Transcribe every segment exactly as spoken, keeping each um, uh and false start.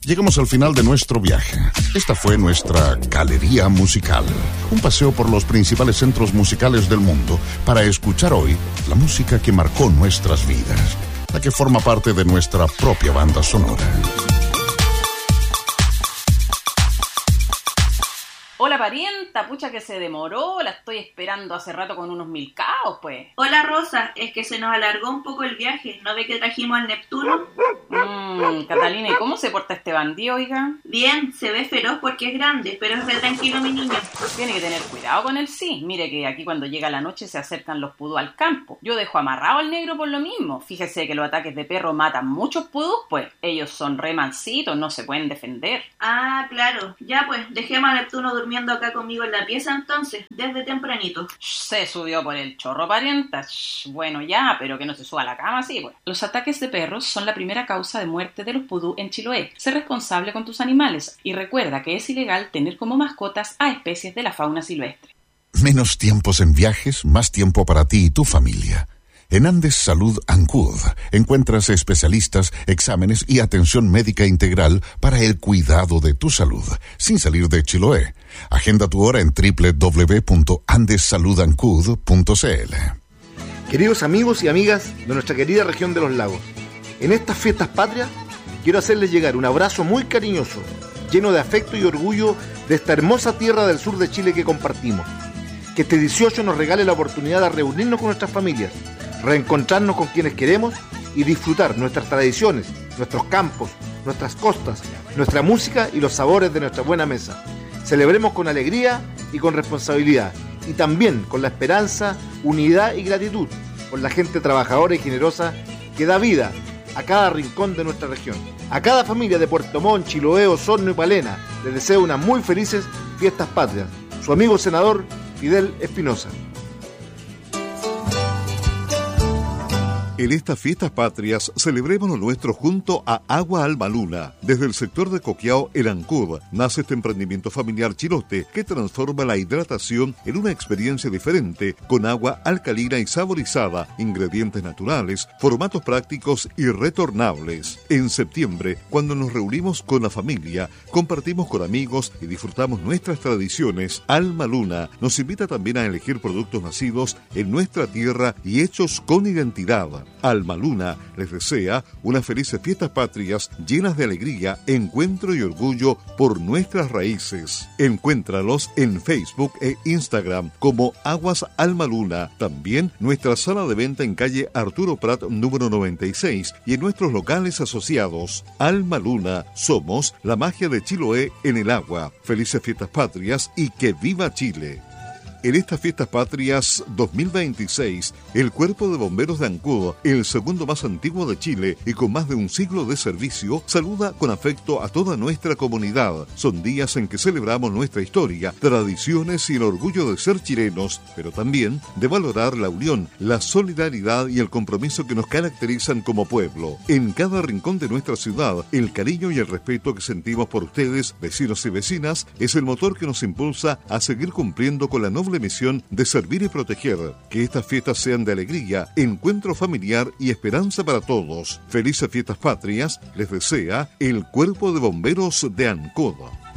Llegamos al final de nuestro viaje. Esta fue nuestra galería musical, un paseo por los principales centros musicales del mundo para escuchar hoy la música que marcó nuestras vidas, la que forma parte de nuestra propia banda sonora. Hola parienta, pucha que se demoró, la estoy esperando hace rato con unos mil caos, pues. Hola Rosa, es que se nos alargó un poco el viaje, ¿no ve que trajimos al Neptuno? Mmm, Catalina, ¿y cómo se porta este bandido, oiga? Bien, se ve feroz porque es grande, pero es re tranquilo mi niño. Tiene que tener cuidado con él, sí. Mire que aquí cuando llega la noche se acercan los pudús al campo. Yo dejo amarrado al negro por lo mismo. Fíjese que los ataques de perro matan muchos pudús, pues. Ellos son re mansitos, no se pueden defender. Ah, claro. Ya pues, dejemos a Neptuno durmiendo acá conmigo en la pieza entonces, desde tempranito. Se subió por el chorro, parienta. Bueno, ya, pero que no se suba a la cama, sí, pues. Los ataques de perros son la primera causa de muerte de los pudú en Chiloé. Sé responsable con tus animales y recuerda que es ilegal tener como mascotas a especies de la fauna silvestre. Menos tiempos en viajes, más tiempo para ti y tu familia. En Andes Salud Ancud encuentras especialistas, exámenes y atención médica integral para el cuidado de tu salud, sin salir de Chiloé. Agenda tu hora en doble u doble u doble u punto andes salud ancud punto c l. Queridos amigos y amigas de nuestra querida región de los lagos, en estas fiestas patrias quiero hacerles llegar un abrazo muy cariñoso, lleno de afecto y orgullo de esta hermosa tierra del sur de Chile que compartimos. Que este dieciocho nos regale la oportunidad de reunirnos con nuestras familias, reencontrarnos con quienes queremos y disfrutar nuestras tradiciones, nuestros campos, nuestras costas, nuestra música y los sabores de nuestra buena mesa. Celebremos con alegría y con responsabilidad, y también con la esperanza, unidad y gratitud por la gente trabajadora y generosa que da vida a cada rincón de nuestra región. A cada familia de Puerto Montt, Chiloé, Osorno y Palena les deseo unas muy felices fiestas patrias. Su amigo senador Fidel Espinosa. En estas fiestas patrias celebremos lo nuestro junto a Agua Alma Luna. Desde el sector de Coquillao, en Ancud, nace este emprendimiento familiar chilote que transforma la hidratación en una experiencia diferente con agua alcalina y saborizada, ingredientes naturales, formatos prácticos y retornables. En septiembre, cuando nos reunimos con la familia, compartimos con amigos y disfrutamos nuestras tradiciones, Alma Luna nos invita también a elegir productos nacidos en nuestra tierra y hechos con identidad. Alma Luna les desea unas felices fiestas patrias llenas de alegría, encuentro y orgullo por nuestras raíces. Encuéntralos en Facebook e Instagram como Aguas Alma Luna. También nuestra sala de venta en calle Arturo Prat número noventa y seis y en nuestros locales asociados. Alma Luna, somos la magia de Chiloé en el agua. Felices fiestas patrias y que viva Chile. En estas fiestas patrias dos mil veintiséis, el Cuerpo de Bomberos de Ancud, el segundo más antiguo de Chile y con más de un siglo de servicio, saluda con afecto a toda nuestra comunidad. Son días en que celebramos nuestra historia, tradiciones y el orgullo de ser chilenos, pero también de valorar la unión, la solidaridad y el compromiso que nos caracterizan como pueblo. En cada rincón de nuestra ciudad, el cariño y el respeto que sentimos por ustedes, vecinos y vecinas, es el motor que nos impulsa a seguir cumpliendo con la noble misión de servir y proteger. Que estas fiestas sean de alegría, encuentro familiar y esperanza para todos. Felices fiestas patrias les desea el Cuerpo de Bomberos de Ancud.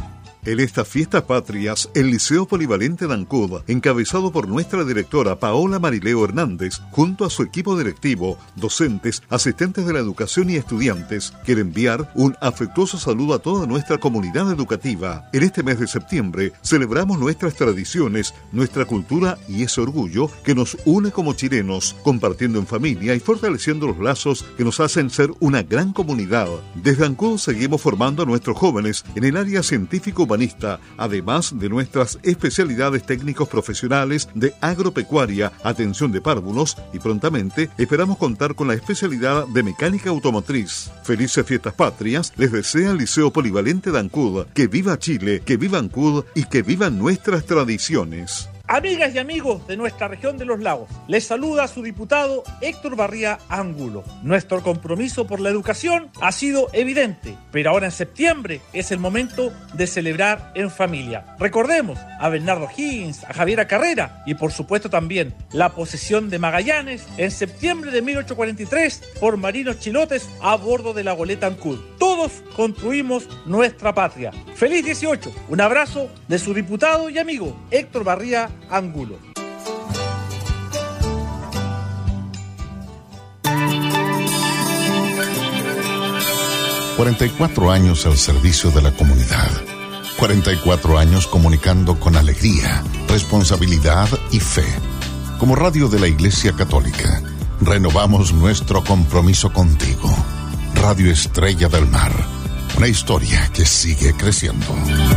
En estas fiestas patrias, el Liceo Polivalente de Ancud, encabezado por nuestra directora Paola Marileo Hernández, junto a su equipo directivo, docentes, asistentes de la educación y estudiantes, quiere enviar un afectuoso saludo a toda nuestra comunidad educativa. En este mes de septiembre, celebramos nuestras tradiciones, nuestra cultura y ese orgullo que nos une como chilenos, compartiendo en familia y fortaleciendo los lazos que nos hacen ser una gran comunidad. Desde Ancud seguimos formando a nuestros jóvenes en el área científico-humanista, además de nuestras especialidades técnicos profesionales de agropecuaria, atención de párvulos y prontamente esperamos contar con la especialidad de mecánica automotriz. Felices fiestas patrias les desea el Liceo Polivalente de Ancud. Que viva Chile, que viva Ancud y que vivan nuestras tradiciones. Amigas y amigos de nuestra región de los lagos, les saluda su diputado Héctor Barría Ángulo. Nuestro compromiso por la educación ha sido evidente, pero ahora en septiembre es el momento de celebrar en familia. Recordemos a Bernardo Higgins, a Javiera Carrera y por supuesto también la posesión de Magallanes en septiembre de mil ochocientos cuarenta y tres por marinos chilotes a bordo de la goleta Ancud. Todo todos construimos nuestra patria. ¡Feliz dieciocho! Un abrazo de su diputado y amigo Héctor Barría Angulo. cuarenta y cuatro años al servicio de la comunidad. cuarenta y cuatro años comunicando con alegría, responsabilidad y fe. Como radio de la Iglesia Católica, renovamos nuestro compromiso contigo. Radio Estrella del Mar, una historia que sigue creciendo.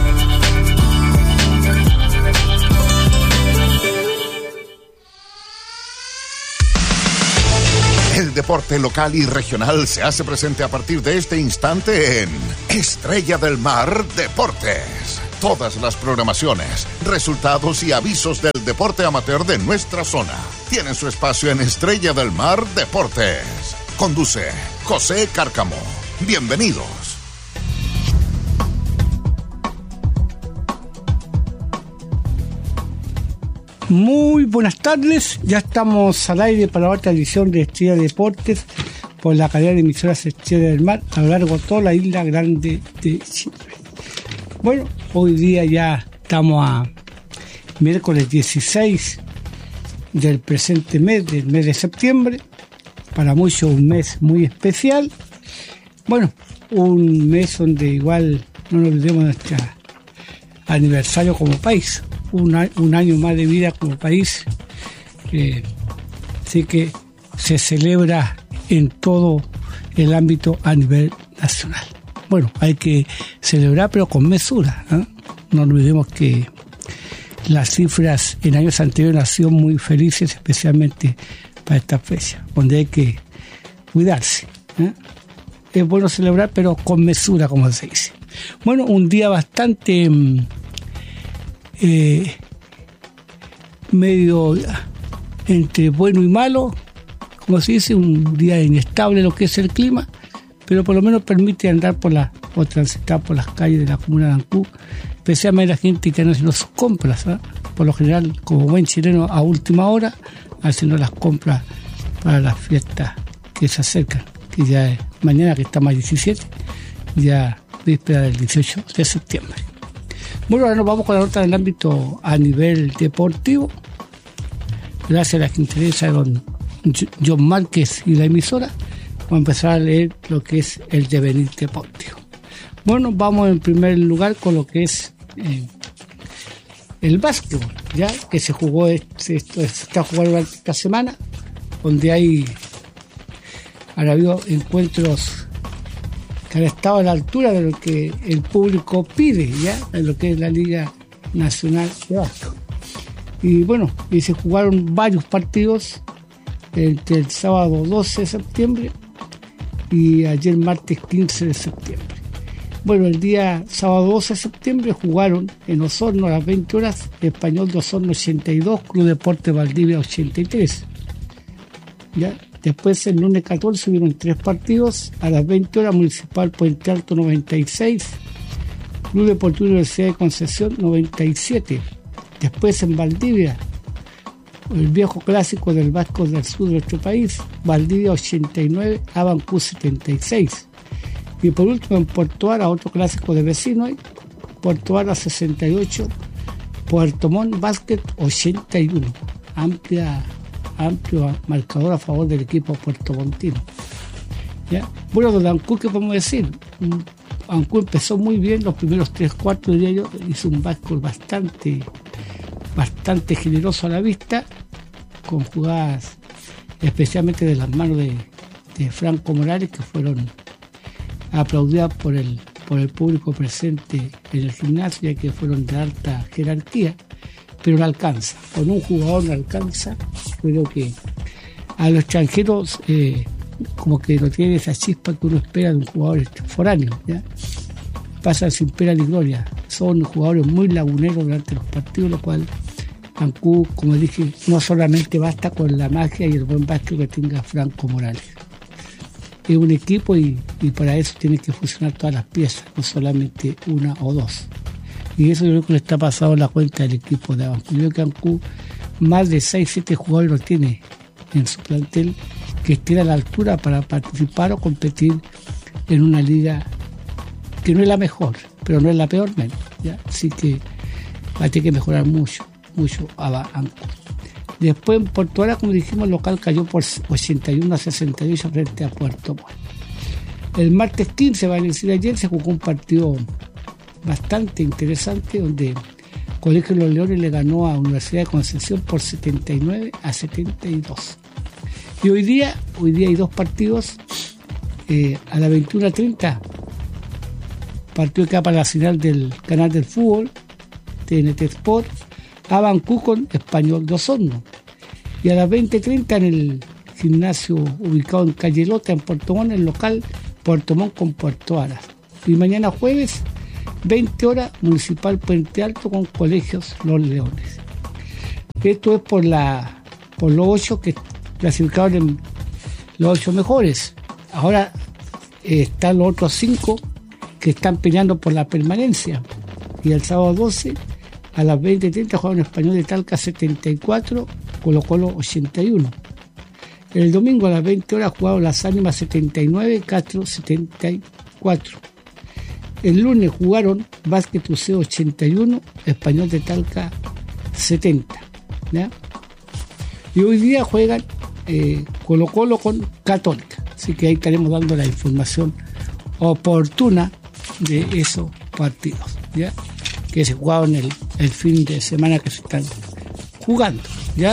El deporte local y regional se hace presente a partir de este instante en Estrella del Mar Deportes. Todas las programaciones, resultados y avisos del deporte amateur de nuestra zona tienen su espacio en Estrella del Mar Deportes. Conduce José Cárcamo. Bienvenidos. Muy buenas tardes, ya estamos al aire para otra edición de Estrella Deportes por la cadena de emisoras Estrella del Mar a lo largo de toda la isla grande de Chile. Bueno, hoy día ya estamos a miércoles dieciséis del presente mes, del mes de septiembre, para muchos un mes muy especial. Bueno, un mes donde igual no nos olvidemos de nuestro aniversario como país. Un, un año más de vida como país, eh, así que se celebra en todo el ámbito a nivel nacional. Bueno, hay que celebrar pero con mesura, ¿eh? No olvidemos que las cifras en años anteriores han sido muy felices, especialmente para esta fecha, donde hay que cuidarse, ¿eh? Es bueno celebrar pero con mesura, como se dice. Bueno, un día bastante Eh, medio entre bueno y malo, como se dice, un día inestable lo que es el clima, pero por lo menos permite andar por la o transitar por las calles de la comuna de Ancud, especialmente la gente que anda haciendo sus compras, ¿eh? Por lo general, como buen chileno, a última hora, haciendo las compras para las fiestas que se acercan, que ya es mañana, que estamos a diecisiete, ya víspera del dieciocho de septiembre. Bueno, ahora nos vamos con la nota del ámbito a nivel deportivo. Gracias a la gentileza de don John Márquez y la emisora, vamos a empezar a leer lo que es el devenir deportivo. Bueno, vamos en primer lugar con lo que es eh, el básquetbol, ya que se jugó, este, esto, se está jugando durante esta semana, donde hay, han habido encuentros que han estado a la altura de lo que el público pide, ya, en lo que es la Liga Nacional de Básquetbol. Y bueno, y se jugaron varios partidos entre el sábado doce de septiembre y ayer martes quince de septiembre. Bueno, el día sábado doce de septiembre jugaron en Osorno a las veinte horas, Español de Osorno ochenta y dos, Club Deporte Valdivia ochenta y tres. ¿Ya? Después el lunes catorce hubieron tres partidos, a las veinte horas Municipal Puente Alto noventa y seis, Club Deportivo Universidad de Concepción noventa y siete. Después en Valdivia, el viejo clásico del básquetbol del sur de nuestro país, Valdivia ochenta y nueve, Abancú setenta y seis. Y por último en Puerto Ara, otro clásico de vecinos, Puerto Ara sesenta y ocho, Puerto Montt Básquet ochenta y uno. Amplia amplio marcador a favor del equipo puertomontino. ¿Ya? Bueno, de Ancud, ¿qué podemos decir? Ancud empezó muy bien los primeros tres cuartos, diría yo, hizo un básquetbol bastante, bastante generoso a la vista, con jugadas especialmente de las manos de, de Franco Morales, que fueron aplaudidas por el, por el público presente en el gimnasio, ya que fueron de alta jerarquía. Pero no alcanza, con un jugador no alcanza. Creo que a los extranjeros eh, como que no tienen esa chispa que uno espera de un jugador foráneo, ¿ya? Pasan sin pena ni gloria, son jugadores muy laguneros durante los partidos, lo cual Ancud, como dije, no solamente basta con la magia y el buen básquet que tenga Franco Morales. Es un equipo y, y para eso tienen que funcionar todas las piezas, no solamente una o dos. Y eso yo creo que le está pasando en la cuenta del equipo de Ancud. Yo creo que Ancud más de seis siete jugadores lo tiene en su plantel que estén a la altura para participar o competir en una liga que no es la mejor, pero no es la peor menos, ¿ya? Así que va a tener que mejorar mucho, mucho Aba Ancud. Después en Puerto Varas, como dijimos, el local cayó por ochenta y uno a sesenta y ocho frente a Puerto Montt. El martes quince, vale decir ayer, se jugó un partido bastante interesante donde Colegio de los Leones le ganó a Universidad de Concepción por setenta y nueve a setenta y dos. Y hoy día, hoy día hay dos partidos, eh, a las veintiuna treinta, partido que va para la final del canal del fútbol, T N T Sport, Aba Ancud con Español de Osorno. Y a las veinte treinta en el gimnasio ubicado en Calle Lota, en Puerto Montt, el local Puerto Montt con Puerto Varas. Y mañana jueves, veinte horas, Municipal Puente Alto con Colegios Los Leones. Esto es por la por los ocho que clasificaron en los ocho mejores. Ahora eh, están los otros cinco que están peleando por la permanencia. Y el sábado doce, a las veinte treinta, jugaron Español de Talca setenta y cuatro, Colo Colo ochenta y uno. El domingo a las veinte horas jugaron Las Ánimas setenta y nueve, Castro setenta y cuatro. El lunes jugaron Básquet U C ochenta y uno, Español de Talca setenta. ¿Ya? Y hoy día juegan eh, Colo Colo con Católica. Así que ahí estaremos dando la información oportuna de esos partidos, ¿ya? Que se jugaron el, el fin de semana que se están jugando, ¿ya?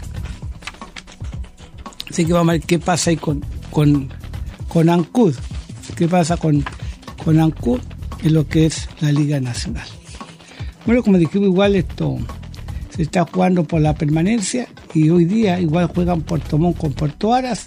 Así que vamos a ver qué pasa ahí con, con, con Ancud, qué pasa con, con Ancud en lo que es la Liga Nacional. Bueno, como dijimos, igual esto se está jugando por la permanencia y hoy día igual juegan Puerto Montt con Puerto Varas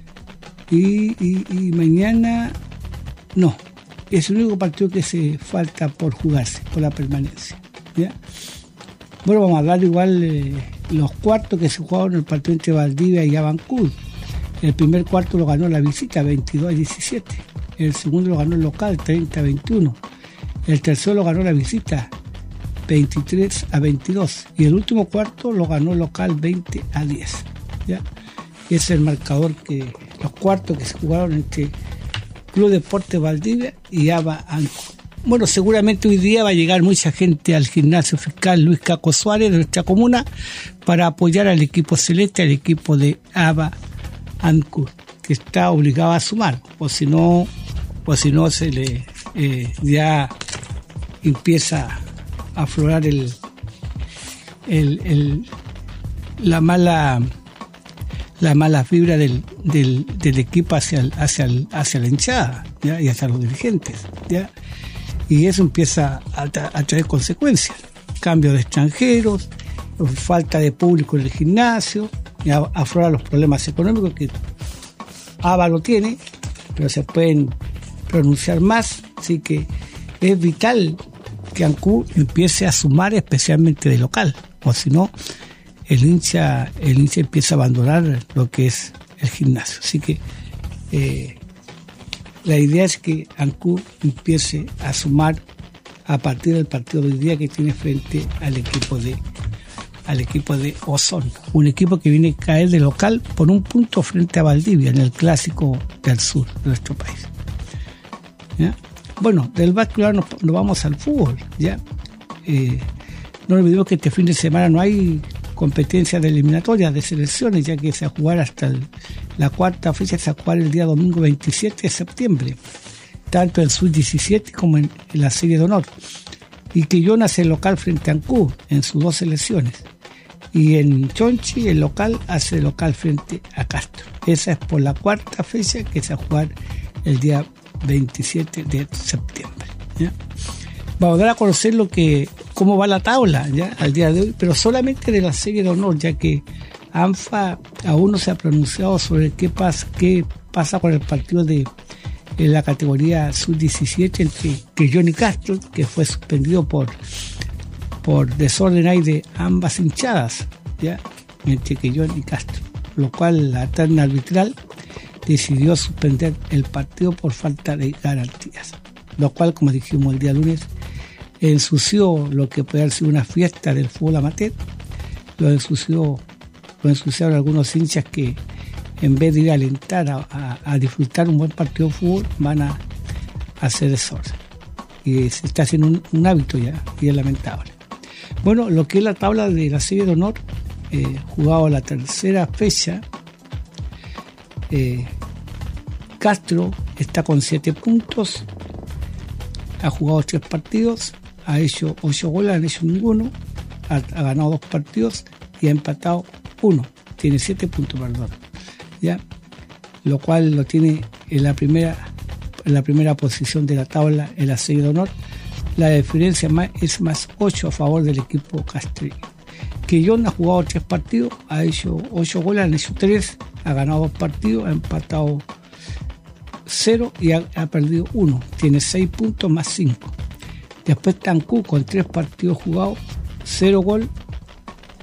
y, y, y mañana no, es el único partido que se falta por jugarse, por la permanencia, ¿ya? Bueno, vamos a hablar igual eh, los cuartos que se jugaron en el partido entre Valdivia y Aba Ancud. El primer cuarto lo ganó la visita veintidós a diecisiete, el segundo lo ganó el local treinta a veintiuno, el tercero lo ganó la visita veintitrés a veintidós y el último cuarto lo ganó el local veinte a diez, ¿ya? Y ese es el marcador que los cuartos que se jugaron entre Club Deportes Valdivia y Aba Ancud. Bueno, seguramente hoy día va a llegar mucha gente al gimnasio fiscal Luis Caco Suárez de nuestra comuna para apoyar al equipo celeste, al equipo de Aba Ancud, que está obligado a sumar, o si no, o si no se le eh, ya empieza a aflorar el, el, el la mala la mala fibra del, del, del equipo hacia el, hacia el, hacia la hinchada, ¿ya? Y hacia los dirigentes, ¿ya? Y eso empieza a, tra- a traer consecuencias, cambio de extranjeros, falta de público en el gimnasio, y a- aflora los problemas económicos que Aba lo tiene, pero se pueden pronunciar más, así que es vital que Ancud empiece a sumar, especialmente de local, o si no el hincha el hincha empieza a abandonar lo que es el gimnasio. Así que eh, la idea es que Ancud empiece a sumar a partir del partido de hoy día que tiene frente al equipo de al equipo de Osorno, un equipo que viene a caer de local por un punto frente a Valdivia en el clásico del sur de nuestro país, ¿ya? Bueno, del básquet nos, nos vamos al fútbol, ¿ya? Eh, no olvidemos que este fin de semana no hay competencia de eliminatorias de selecciones, ya que se va a jugar hasta el, la cuarta fecha, se va a jugar el día domingo veintisiete de septiembre, tanto en sub diecisiete como en, en la serie de honor. Y Quillón hace el local frente a Ancud en sus dos selecciones. Y en Chonchi el local hace el local frente a Castro. Esa es por la cuarta fecha que se va a jugar el día veintisiete de septiembre, ¿ya? Vamos a dar a conocer lo que, cómo va la tabla, ¿ya? Al día de hoy, pero solamente de la serie de honor, ya que ANFA aún no se ha pronunciado sobre qué pasa, qué pasa con el partido de en la categoría sub diecisiete entre Quillón y Castro, que fue suspendido por por desorden ahí de ambas hinchadas, ¿ya? Entre Quillón y Castro, lo cual la terna arbitral decidió suspender el partido por falta de garantías, lo cual, como dijimos el día lunes, ensució lo que puede haber sido una fiesta del fútbol amateur, lo ensució, lo ensuciaron algunos hinchas que en vez de ir a alentar a, a, a disfrutar un buen partido de fútbol, van a, a hacer desorden. y se está haciendo un, un hábito ya, y es lamentable. Bueno, lo que es la tabla de la serie de honor, eh, jugado la tercera fecha, eh, Castro está con siete puntos, ha jugado tres partidos, ha hecho ocho goles, no ha hecho ninguno, ha, ha ganado dos partidos y ha empatado uno, tiene siete puntos, perdón, ya, lo cual lo tiene en la primera, en la primera posición de la tabla en la serie de honor. La diferencia más, es más ocho a favor del equipo castreño. Quillón ha jugado tres partidos, ha hecho ocho goles, ha hecho tres, ha ganado dos partidos, ha empatado cero y ha, ha perdido uno. Tiene seis puntos más cinco. Después Tancú con tres partidos jugados, cero gol,